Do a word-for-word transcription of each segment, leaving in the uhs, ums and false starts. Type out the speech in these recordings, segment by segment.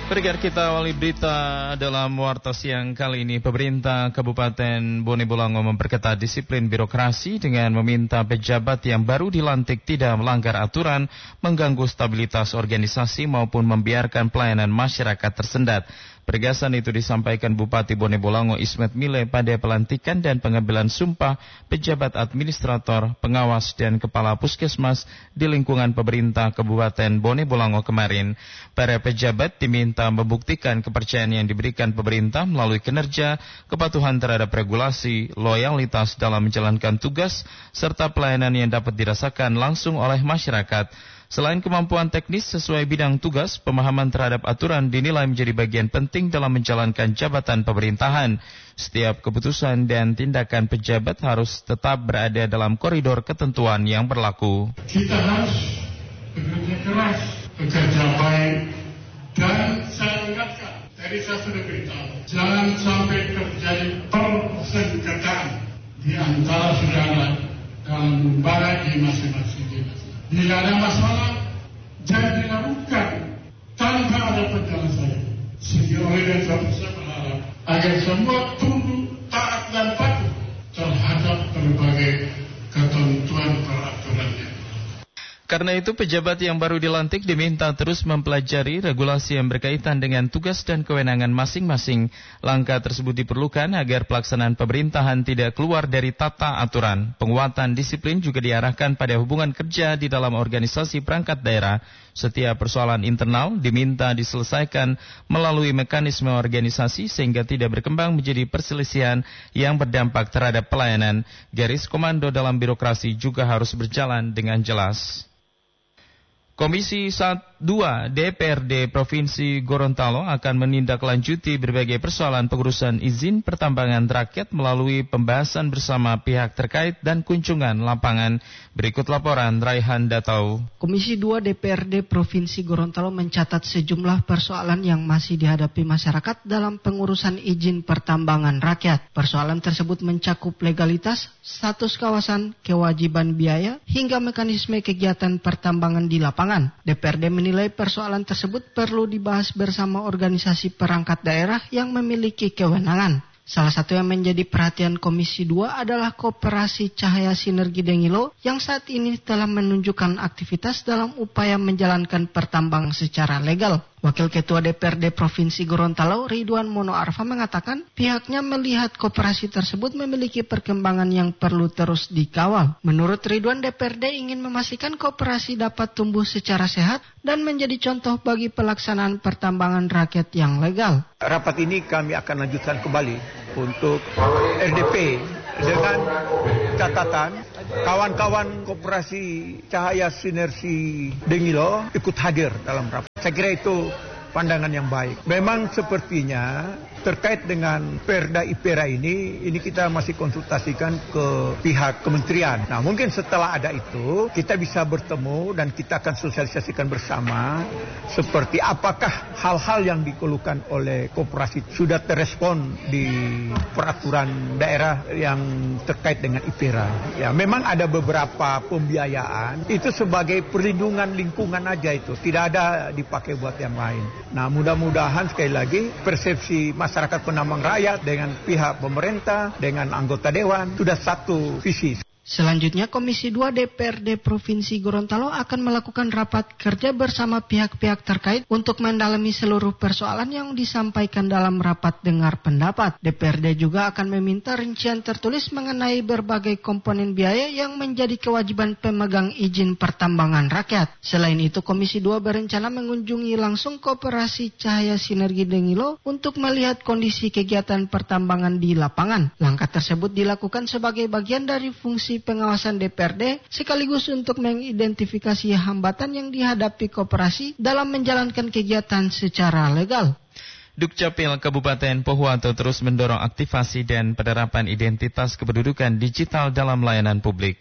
Pendengar, kita awali berita dalam Warta Siang kali ini. Pemerintah Kabupaten Bone Bolango memperketat disiplin birokrasi dengan meminta pejabat yang baru dilantik tidak melanggar aturan, mengganggu stabilitas organisasi maupun membiarkan pelayanan masyarakat tersendat. Penegasan itu disampaikan Bupati Bone Bolango Ismet Mile pada pelantikan dan pengambilan sumpah pejabat administrator, pengawas dan kepala puskesmas di lingkungan pemerintah Kabupaten Bone Bolango kemarin. Para pejabat diminta membuktikan kepercayaan yang diberikan pemerintah melalui kinerja, kepatuhan terhadap regulasi, loyalitas dalam menjalankan tugas, serta pelayanan yang dapat dirasakan langsung oleh masyarakat. Selain kemampuan teknis sesuai bidang tugas, pemahaman terhadap aturan dinilai menjadi bagian penting dalam menjalankan jabatan pemerintahan. Setiap keputusan dan tindakan pejabat harus tetap berada dalam koridor ketentuan yang berlaku. Kita harus bekerja keras, bekerja baik, dan saya ingatkan, tadi saya sudah beritahu, jangan sampai terjadi persengketaan di antara saudara dalam lembaga di masing-masing dinas. Bila ada masalah, jangan dilakukan tanpa ada penjelasan. Sehingga oleh dan sebab saya berharap agar semua tunduk, taat dan patuh terhadap berbagai ketentuan peraturannya. Karena itu, pejabat yang baru dilantik diminta terus mempelajari regulasi yang berkaitan dengan tugas dan kewenangan masing-masing. Langkah tersebut diperlukan agar pelaksanaan pemerintahan tidak keluar dari tata aturan. Penguatan disiplin juga diarahkan pada hubungan kerja di dalam organisasi perangkat daerah. Setiap persoalan internal diminta diselesaikan melalui mekanisme organisasi sehingga tidak berkembang menjadi perselisihan yang berdampak terhadap pelayanan. Garis komando dalam birokrasi juga harus berjalan dengan jelas. Komisi dua D P R D Provinsi Gorontalo akan menindaklanjuti berbagai persoalan pengurusan izin pertambangan rakyat melalui pembahasan bersama pihak terkait dan kunjungan lapangan. Berikut laporan Raihan Datau. Komisi dua D P R D Provinsi Gorontalo mencatat sejumlah persoalan yang masih dihadapi masyarakat dalam pengurusan izin pertambangan rakyat. Persoalan tersebut mencakup legalitas, status kawasan, kewajiban biaya, hingga mekanisme kegiatan pertambangan di lapangan. D P R D menilai persoalan tersebut perlu dibahas bersama organisasi perangkat daerah yang memiliki kewenangan. Salah satu yang menjadi perhatian Komisi dua adalah Koperasi Cahaya Sinergi Dengilo yang saat ini telah menunjukkan aktivitas dalam upaya menjalankan pertambangan secara legal. Wakil Ketua D P R D Provinsi Gorontalo, Ridwan Mono Arfa, mengatakan pihaknya melihat koperasi tersebut memiliki perkembangan yang perlu terus dikawal. Menurut Ridwan, D P R D ingin memastikan koperasi dapat tumbuh secara sehat dan menjadi contoh bagi pelaksanaan pertambangan rakyat yang legal. Rapat ini kami akan lanjutkan kembali untuk R D P dengan catatan kawan-kawan Koperasi Cahaya Sinergi Dengilo ikut hadir dalam rapat. Saya kira itu pandangan yang baik. Memang sepertinya terkait dengan Perda I P E R A ini, ini kita masih konsultasikan ke pihak kementerian. Nah, mungkin setelah ada itu, kita bisa bertemu dan kita akan sosialisasikan bersama seperti apakah hal-hal yang dikeluhkan oleh koperasi sudah terrespon di peraturan daerah yang terkait dengan I P E R A. Ya, memang ada beberapa pembiayaan, itu sebagai perlindungan lingkungan aja itu, tidak ada dipakai buat yang lain. Nah, mudah-mudahan sekali lagi persepsi masyarakat penambang rakyat dengan pihak pemerintah, dengan anggota dewan sudah satu visi. Selanjutnya, Komisi dua D P R D Provinsi Gorontalo akan melakukan rapat kerja bersama pihak-pihak terkait untuk mendalami seluruh persoalan yang disampaikan dalam rapat dengar pendapat. D P R D juga akan meminta rincian tertulis mengenai berbagai komponen biaya yang menjadi kewajiban pemegang izin pertambangan rakyat. Selain itu, Komisi dua berencana mengunjungi langsung Koperasi Cahaya Sinergi Dengilo untuk melihat kondisi kegiatan pertambangan di lapangan. Langkah tersebut dilakukan sebagai bagian dari fungsi pengawasan D P R D sekaligus untuk mengidentifikasi hambatan yang dihadapi koperasi dalam menjalankan kegiatan secara legal. Dukcapil Kabupaten Pohuwato terus mendorong aktivasi dan penerapan identitas kependudukan digital dalam layanan publik.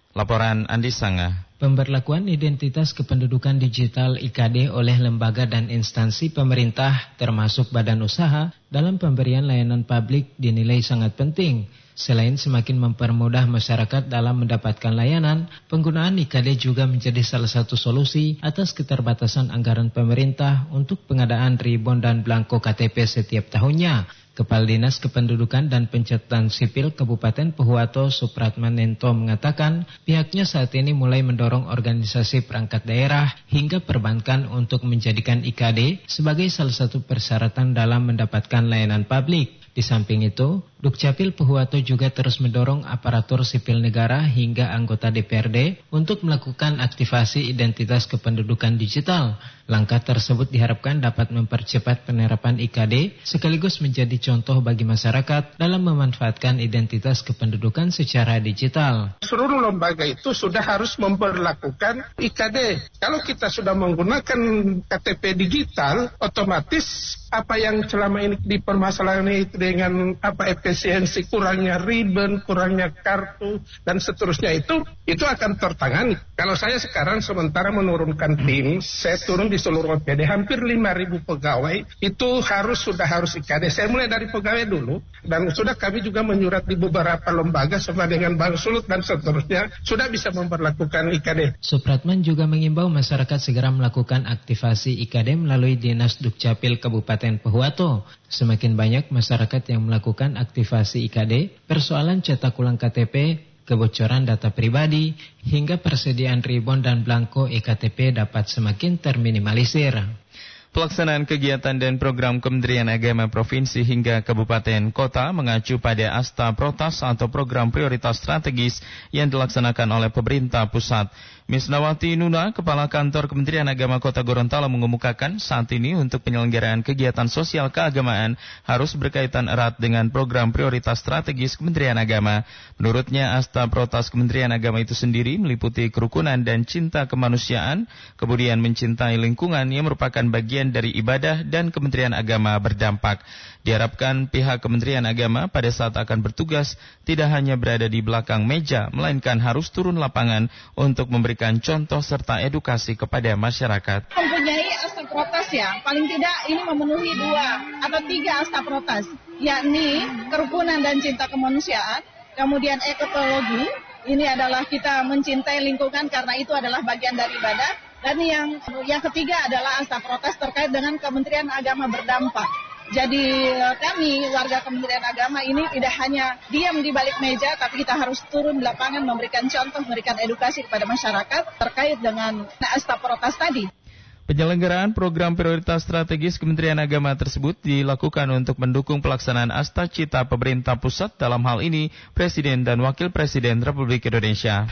Laporan Andi Sanga. Pemberlakuan identitas kependudukan digital I K D oleh lembaga dan instansi pemerintah termasuk badan usaha dalam pemberian layanan publik dinilai sangat penting. Selain semakin mempermudah masyarakat dalam mendapatkan layanan, penggunaan I K D juga menjadi salah satu solusi atas keterbatasan anggaran pemerintah untuk pengadaan ribon dan blanko K T P setiap tahunnya. Kepala Dinas Kependudukan dan Pencatatan Sipil Kabupaten Pohuwato Supratmanento mengatakan pihaknya saat ini mulai mendorong organisasi perangkat daerah hingga perbankan untuk menjadikan I K D sebagai salah satu persyaratan dalam mendapatkan layanan publik. Di samping itu, Dukcapil Pohuwato juga terus mendorong aparatur sipil negara hingga anggota D P R D untuk melakukan aktivasi identitas kependudukan digital. Langkah tersebut diharapkan dapat mempercepat penerapan I K D sekaligus menjadi contoh bagi masyarakat dalam memanfaatkan identitas kependudukan secara digital. Seluruh lembaga itu sudah harus memperlakukan I K D. Kalau kita sudah menggunakan K T P digital, otomatis apa yang selama ini dipermasalahan itu dengan apa efisiensi, kurangnya ribbon, kurangnya kartu, dan seterusnya itu, itu akan tertangani. Kalau saya sekarang sementara menurunkan tim, saya turun di seluruh O P D, hampir lima ribu pegawai, itu harus sudah harus I K D. Saya mulai dari pegawai dulu, dan sudah kami juga menyurat di beberapa lembaga sama dengan Bank Sulut dan seterusnya, sudah bisa memperlakukan I K D. Supratman juga mengimbau masyarakat segera melakukan aktivasi I K D melalui Dinas Dukcapil Kabupaten Pohuwato. Semakin banyak masyarakat yang melakukan aktivasi I K D, persoalan cetak ulang K T P, kebocoran data pribadi, hingga persediaan ribon dan blanko E K T P dapat semakin terminimalisir. Pelaksanaan kegiatan dan program Kementerian Agama Provinsi hingga Kabupaten Kota mengacu pada Asta Protas atau program prioritas strategis yang dilaksanakan oleh pemerintah pusat. Misnawati Nuna, Kepala Kantor Kementerian Agama Kota Gorontalo mengemukakan saat ini untuk penyelenggaraan kegiatan sosial keagamaan harus berkaitan erat dengan program prioritas strategis Kementerian Agama. Menurutnya, Asta Protas Kementerian Agama itu sendiri meliputi kerukunan dan cinta kemanusiaan, kemudian mencintai lingkungan yang merupakan bagian dari ibadah dan Kementerian Agama berdampak. Diharapkan pihak Kementerian Agama pada saat akan bertugas tidak hanya berada di belakang meja, melainkan harus turun lapangan untuk memberikan contoh serta edukasi kepada masyarakat. Mempunyai Asta Protas ya, paling tidak ini memenuhi dua atau tiga Asta Protas, yakni kerukunan dan cinta kemanusiaan, kemudian ekologi, ini adalah kita mencintai lingkungan karena itu adalah bagian dari ibadah, dan yang yang ketiga adalah Asta Protas terkait dengan Kementerian Agama berdampak. Jadi kami warga Kementerian Agama ini tidak hanya diam di balik meja, tapi kita harus turun di lapangan memberikan contoh, memberikan edukasi kepada masyarakat terkait dengan Asta Protas tadi. Penyelenggaraan program prioritas strategis Kementerian Agama tersebut dilakukan untuk mendukung pelaksanaan Asta Cita pemerintah pusat, dalam hal ini Presiden dan Wakil Presiden Republik Indonesia.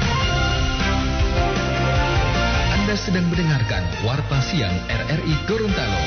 Anda sedang mendengarkan Warta Siang R R I Gorontalo.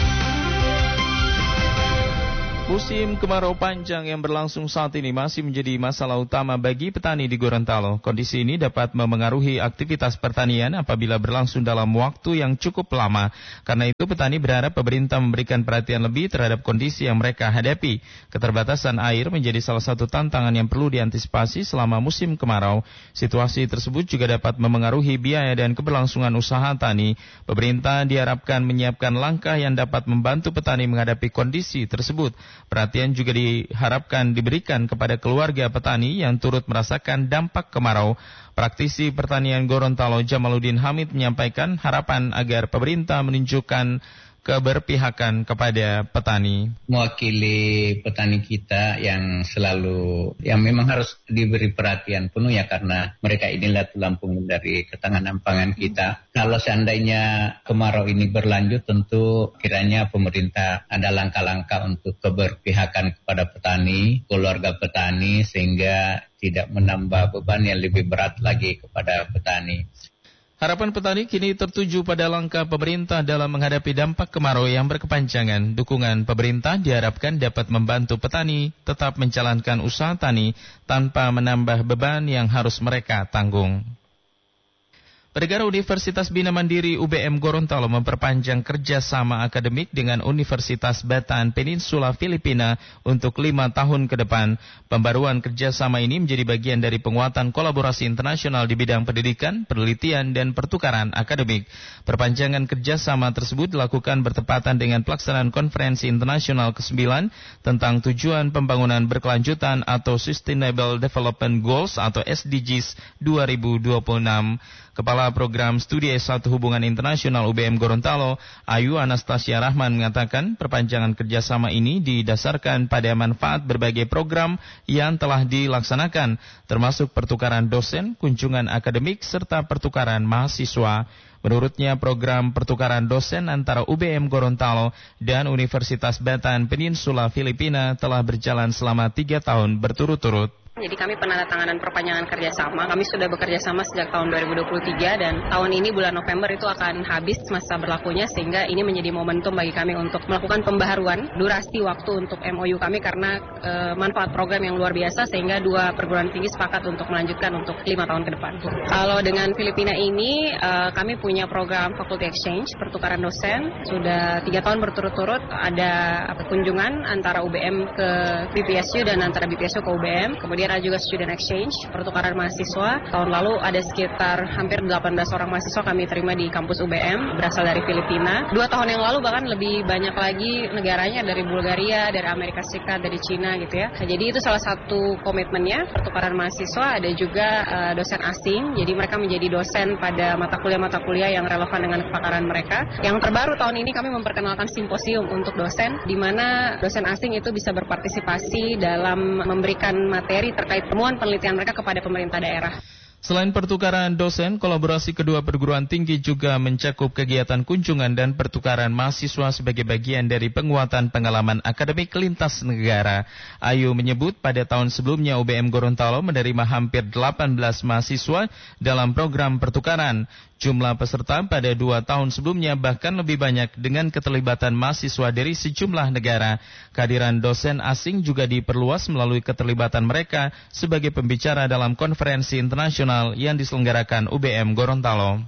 Musim kemarau panjang yang berlangsung saat ini masih menjadi masalah utama bagi petani di Gorontalo. Kondisi ini dapat memengaruhi aktivitas pertanian apabila berlangsung dalam waktu yang cukup lama. Karena itu petani berharap pemerintah memberikan perhatian lebih terhadap kondisi yang mereka hadapi. Keterbatasan air menjadi salah satu tantangan yang perlu diantisipasi selama musim kemarau. Situasi tersebut juga dapat memengaruhi biaya dan keberlangsungan usaha tani. Pemerintah diharapkan menyiapkan langkah yang dapat membantu petani menghadapi kondisi tersebut. Perhatian juga diharapkan diberikan kepada keluarga petani yang turut merasakan dampak kemarau. Praktisi pertanian Gorontalo Jamaluddin Hamid menyampaikan harapan agar pemerintah menunjukkan keberpihakan kepada petani. Mewakili petani kita yang selalu, yang memang harus diberi perhatian penuh ya, karena mereka inilah tulang punggung dari ketahanan pangan kita. Kalau seandainya kemarau ini berlanjut, tentu kiranya pemerintah ada langkah-langkah untuk keberpihakan kepada petani, keluarga petani, sehingga tidak menambah beban yang lebih berat lagi kepada petani. Harapan petani kini tertuju pada langkah pemerintah dalam menghadapi dampak kemarau yang berkepanjangan. Dukungan pemerintah diharapkan dapat membantu petani tetap menjalankan usaha tani tanpa menambah beban yang harus mereka tanggung. Pendengar, Universitas Bina Mandiri U B M Gorontalo memperpanjang kerjasama akademik dengan Universitas Bataan Peninsula Filipina untuk lima tahun ke depan. Pembaruan kerjasama ini menjadi bagian dari penguatan kolaborasi internasional di bidang pendidikan, penelitian, dan pertukaran akademik. Perpanjangan kerjasama tersebut dilakukan bertepatan dengan pelaksanaan konferensi internasional kesembilan tentang tujuan pembangunan berkelanjutan atau Sustainable Development Goals atau S D Gs dua ribu dua puluh enam. Kepala Program Studi S satu Hubungan Internasional U B M Gorontalo, Ayu Anastasia Rahman mengatakan perpanjangan kerjasama ini didasarkan pada manfaat berbagai program yang telah dilaksanakan, termasuk pertukaran dosen, kunjungan akademik, serta pertukaran mahasiswa. Menurutnya, program pertukaran dosen antara U B M Gorontalo dan Universitas Bataan Peninsula Filipina telah berjalan selama tiga tahun berturut-turut. Jadi kami penandatanganan perpanjangan kerjasama, kami sudah bekerja sama sejak tahun dua ribu dua puluh tiga dan tahun ini bulan November itu akan habis masa berlakunya, sehingga ini menjadi momentum bagi kami untuk melakukan pembaharuan durasi waktu untuk M O U kami karena e, manfaat program yang luar biasa, sehingga dua perguruan tinggi sepakat untuk melanjutkan untuk lima tahun ke depan. Kalau dengan Filipina ini e, kami punya program Faculty Exchange, pertukaran dosen, sudah tiga tahun berturut-turut ada kunjungan antara U B M ke B P S U dan antara B P S U ke U B M, kemudian ada juga student exchange, pertukaran mahasiswa. Tahun lalu ada sekitar hampir delapan belas orang mahasiswa kami terima di kampus U B M berasal dari Filipina. Dua tahun yang lalu bahkan lebih banyak lagi negaranya, dari Bulgaria, dari Amerika Serikat, dari Cina gitu ya. Nah, jadi itu salah satu komitmennya, pertukaran mahasiswa. Ada juga uh, dosen asing, jadi mereka menjadi dosen pada mata kuliah-mata kuliah yang relevan dengan kepakaran mereka. Yang terbaru tahun ini kami memperkenalkan simposium untuk dosen, di mana dosen asing itu bisa berpartisipasi dalam memberikan materi terkait temuan penelitian mereka kepada pemerintah daerah. Selain pertukaran dosen, kolaborasi kedua perguruan tinggi juga mencakup kegiatan kunjungan dan pertukaran mahasiswa sebagai bagian dari penguatan pengalaman akademik lintas negara. Ayu menyebut pada tahun sebelumnya U B M Gorontalo menerima hampir delapan belas mahasiswa dalam program pertukaran. Jumlah peserta pada dua tahun sebelumnya bahkan lebih banyak dengan keterlibatan mahasiswa dari sejumlah negara. Kehadiran dosen asing juga diperluas melalui keterlibatan mereka sebagai pembicara dalam konferensi internasional yang diselenggarakan U B M Gorontalo.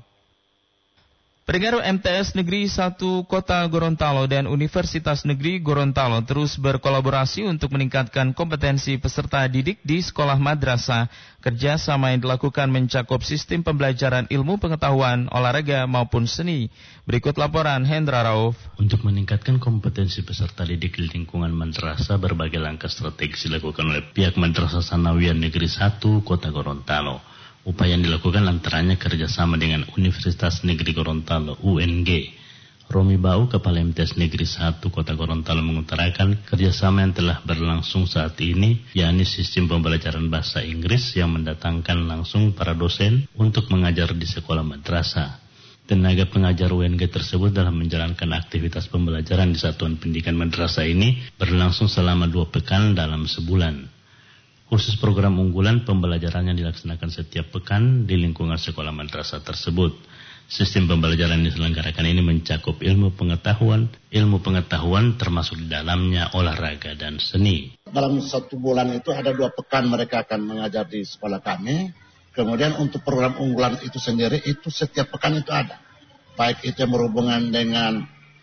Pendengar, M T S Negeri satu Kota Gorontalo dan Universitas Negeri Gorontalo terus berkolaborasi untuk meningkatkan kompetensi peserta didik di sekolah madrasah. Kerjasama yang dilakukan mencakup sistem pembelajaran ilmu pengetahuan, olahraga maupun seni. Berikut laporan Hendra Rauf. Untuk meningkatkan kompetensi peserta didik di lingkungan madrasah, berbagai langkah strategis dilakukan oleh pihak Madrasah Sanawiyah Negeri satu Kota Gorontalo. Upaya yang dilakukan antaranya kerjasama dengan Universitas Negeri Gorontalo U N G. Romi Bau, Kepala M T S Negeri satu Kota Gorontalo mengutarakan kerjasama yang telah berlangsung saat ini, yakni sistem pembelajaran bahasa Inggris yang mendatangkan langsung para dosen untuk mengajar di sekolah madrasah. Tenaga pengajar U N G tersebut dalam menjalankan aktivitas pembelajaran di satuan pendidikan madrasah ini berlangsung selama dua pekan dalam sebulan. Khusus program unggulan pembelajarannya dilaksanakan setiap pekan di lingkungan sekolah madrasah tersebut. Sistem pembelajaran yang diselenggarakan ini mencakup ilmu pengetahuan, ilmu pengetahuan termasuk di dalamnya olahraga dan seni. Dalam satu bulan itu ada dua pekan mereka akan mengajar di sekolah kami. Kemudian untuk program unggulan itu sendiri itu setiap pekan itu ada. Baik itu yang berhubungan dengan